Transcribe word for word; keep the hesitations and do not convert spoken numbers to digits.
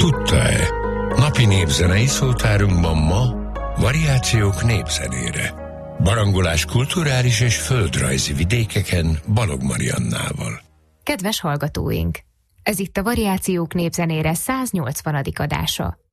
Tudta-e? Napi népzenei szótárunkban ma variációk népzenére. Barangolás kulturális és földrajzi vidékeken Balog Mariannával. Kedves hallgatóink! Ez itt a Variációk népzenére száznyolcvanadik adása.